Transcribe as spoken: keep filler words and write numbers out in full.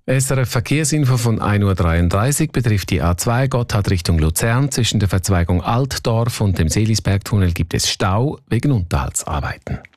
S R F Verkehrsinfo von ein Uhr dreiunddreißig betrifft die A zwei Gotthard Richtung Luzern. Zwischen der Verzweigung Altdorf und dem Seelisbergtunnel gibt es Stau wegen Unterhaltsarbeiten.